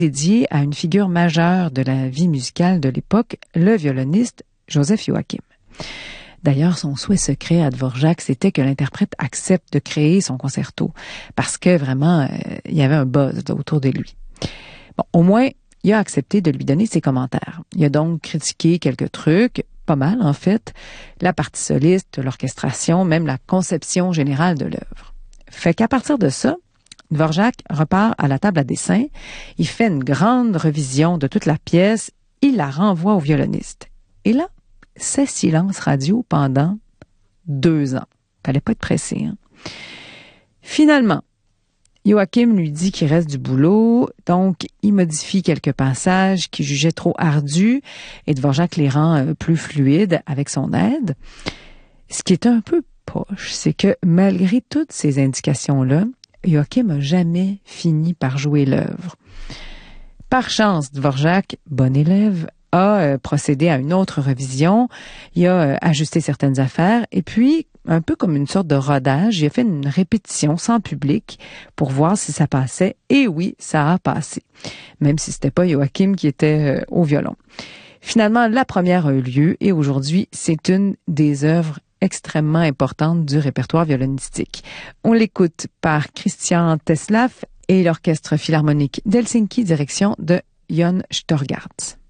dédié à une figure majeure de la vie musicale de l'époque, le violoniste Joseph Joachim. D'ailleurs, son souhait secret à Dvorak, c'était que l'interprète accepte de créer son concerto, parce que vraiment, il y avait un buzz autour de lui. Bon, au moins, il a accepté de lui donner ses commentaires. Il a donc critiqué quelques trucs, pas mal en fait, la partie soliste, l'orchestration, même la conception générale de l'œuvre. Fait qu'à partir de ça, Dvorak repart à la table à dessin, il fait une grande revision de toute la pièce, il la renvoie au violoniste. Et là, c'est silence radio pendant 2 ans. Fallait pas être pressé, hein? Finalement, Joachim lui dit qu'il reste du boulot, donc il modifie quelques passages qu'il jugeait trop ardus et Dvorak les rend plus fluides avec son aide. Ce qui est un peu poche, c'est que malgré toutes ces indications-là, Joachim n'a jamais fini par jouer l'œuvre. Par chance, Dvorak, bon élève, a procédé à une autre revision, il a ajusté certaines affaires et puis, un peu comme une sorte de rodage, il a fait une répétition sans public pour voir si ça passait. Et oui, ça a passé, même si c'était pas Joachim qui était au violon. Finalement, la première a eu lieu et aujourd'hui, c'est une des œuvres extrêmement importante du répertoire violonistique. On l'écoute par Christian Teslav et l'Orchestre philharmonique d'Helsinki, direction de Jon Storgard.